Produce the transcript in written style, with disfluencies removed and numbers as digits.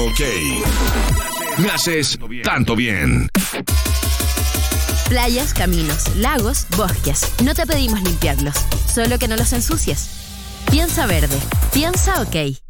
OK. Me haces tanto bien. Playas, caminos, lagos, bosques. No te pedimos limpiarlos, solo que no los ensucies. Piensa verde. Piensa OK.